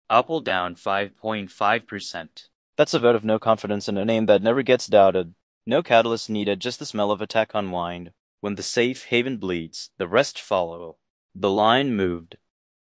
Apple down 5.5%. That's a vote of no confidence in a name that never gets doubted. No catalyst needed, just the smell of a tech unwind. When the safe haven bleeds, the rest follow. The line moved.